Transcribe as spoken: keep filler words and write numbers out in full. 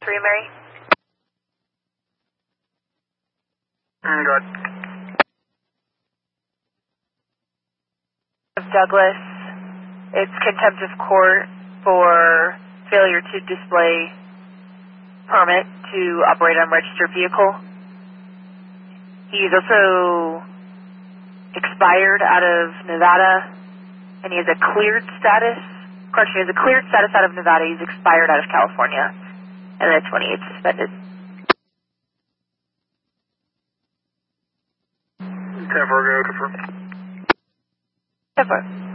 for you, Mary. Mm, good. Douglas, it's contempt of court for failure to display permit to operate an unregistered vehicle. He's also expired out of Nevada, and he has a cleared status. Correction, he has a cleared status out of Nevada. He's expired out of California, and then twenty-eight suspended. ten four, go confirm. ten four.